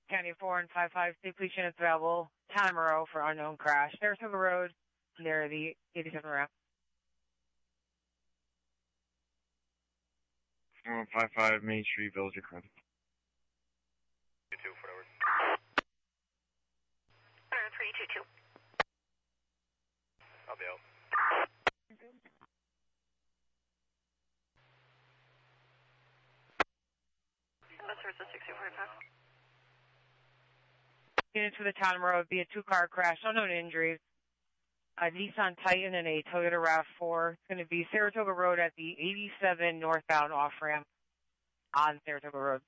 County 4 and 55, state police units available. Town of Monroe for unknown crash. Saratoga Road near the 87 ramp. 4155 Main Street, Villager Crest. 22, whatever. 322. I'll be out. Services 6245. Units for the Town of Monroe via two-car crash, unknown injuries. A Nissan Titan and a Toyota RAV4. It's going to be Saratoga Road at the 87 northbound off-ramp on Saratoga Road.